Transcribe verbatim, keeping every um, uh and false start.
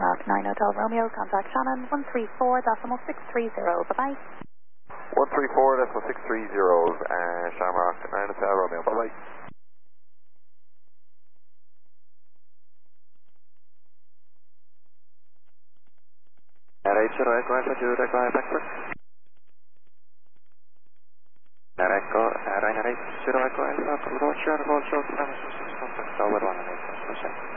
Shamrock nine Hotel Romeo, contact Shannon one three four decimal six three zero. Bye-bye. one three four decimal six three zero, uh, Shamrock nine Hotel Romeo. Bye-bye. R H zero Echo Alpha two Echo Alpha Expert. Echo, Ryanair eight zero Echo Alpha, approach your hold short, contact Tower one and eight percent.